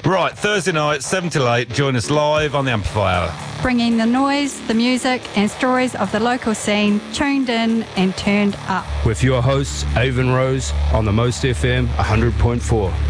Right, Thursday night, 7 till 8, join us live on the Amplifier. Bringing the noise, the music and stories of the local scene, tuned in and turned up. With your hosts, Avon Rose, on the Most FM 100.4.